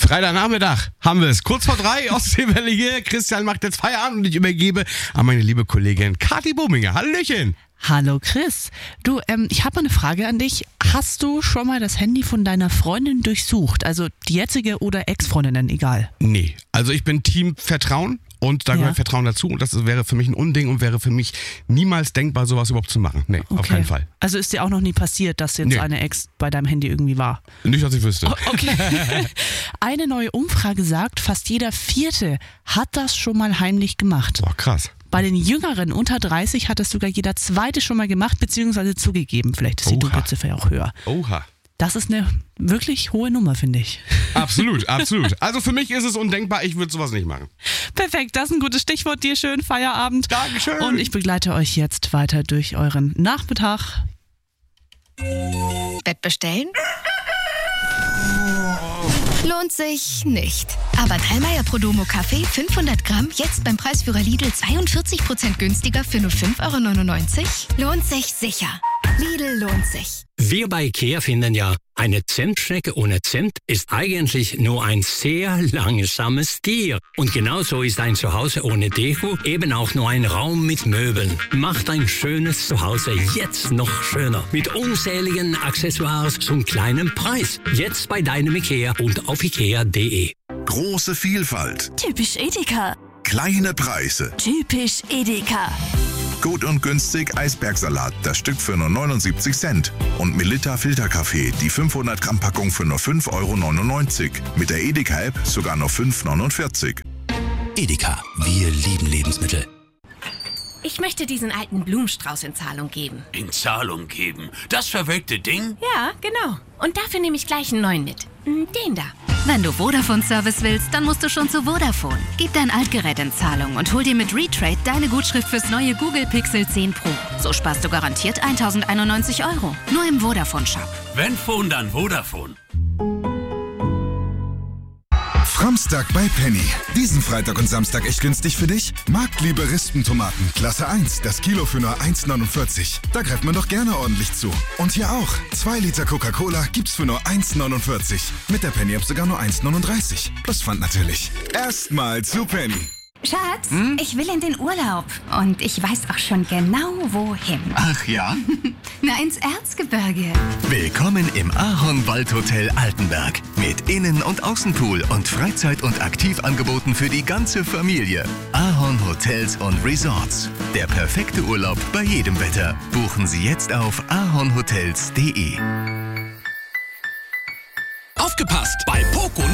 Freitagnachmittag haben wir es. Kurz vor 3, Ostseewelle hier. Christian macht jetzt Feierabend und ich übergebe an meine liebe Kollegin Kathi Bominger. Hallöchen. Hallo Chris. Du, ich habe mal eine Frage an dich. Hast du schon mal das Handy von deiner Freundin durchsucht? Also die jetzige oder Ex-Freundinnen, egal. Nee, also ich bin Team Vertrauen. Und da gehört Vertrauen dazu und das wäre für mich ein Unding und wäre für mich niemals denkbar, sowas überhaupt zu machen. Nee, auf keinen Fall. Also ist dir auch noch nie passiert, dass jetzt eine Ex bei deinem Handy irgendwie war? Nicht, dass ich wüsste. Okay. Eine neue Umfrage sagt, fast jeder Vierte hat das schon mal heimlich gemacht. Boah, krass. Bei den Jüngeren unter 30 hat es sogar jeder Zweite schon mal gemacht, beziehungsweise zugegeben. Vielleicht ist die Dunkelziffer ja auch höher. Oha. Das ist eine wirklich hohe Nummer, finde ich. Absolut, absolut. Also für mich ist es undenkbar, ich würde sowas nicht machen. Perfekt, das ist ein gutes Stichwort. Dir schönen Feierabend. Dankeschön. Und ich begleite euch jetzt weiter durch euren Nachmittag. Bett bestellen? Lohnt sich nicht. Aber Dallmayr Prodomo Kaffee 500 Gramm jetzt beim Preisführer Lidl 42% günstiger für nur 5,99 €? Lohnt sich sicher. Lidl lohnt sich. Wir bei IKEA finden ja, eine Zimtschnecke ohne Zimt ist eigentlich nur ein sehr langsames Tier. Und genauso ist ein Zuhause ohne Deko eben auch nur ein Raum mit Möbeln. Macht ein schönes Zuhause jetzt noch schöner. Mit unzähligen Accessoires zum kleinen Preis. Jetzt bei deinem IKEA und auf ikea.de. Große Vielfalt. Typisch Edeka. Kleine Preise. Typisch Edeka. Gut und günstig Eisbergsalat, das Stück für nur 79 Cent. Und Melitta Filterkaffee, die 500 Gramm Packung für nur 5,99 €. Mit der Edeka-App sogar nur 5,49 €. Edeka, wir lieben Lebensmittel. Ich möchte diesen alten Blumenstrauß in Zahlung geben. In Zahlung geben? Das verwelkte Ding? Ja, genau. Und dafür nehme ich gleich einen neuen mit. Den da. Wenn du Vodafone-Service willst, dann musst du schon zu Vodafone. Gib dein Altgerät in Zahlung und hol dir mit Retrade deine Gutschrift fürs neue Google Pixel 10 Pro. So sparst du garantiert 1.091 €. Nur im Vodafone-Shop. Wenn Phone, dann Vodafone. Framstag bei Penny. Diesen Freitag und Samstag echt günstig für dich? Marktliebe Rispentomaten, Klasse 1, das Kilo für nur 1,49 €. Da greift man doch gerne ordentlich zu. Und hier auch, 2 Liter Coca-Cola gibt's für nur 1,49 €. Mit der Penny-App sogar nur 1,39 €. Plus Pfand natürlich. Erstmal zu Penny. Schatz, ich will in den Urlaub. Und ich weiß auch schon genau, wohin. Ach ja? Na, ins Erzgebirge. Willkommen im Ahorn-Waldhotel Altenberg. Mit Innen- und Außenpool und Freizeit- und Aktivangeboten für die ganze Familie. Ahorn Hotels und Resorts. Der perfekte Urlaub bei jedem Wetter. Buchen Sie jetzt auf ahornhotels.de. Aufgepasst! Bei Poco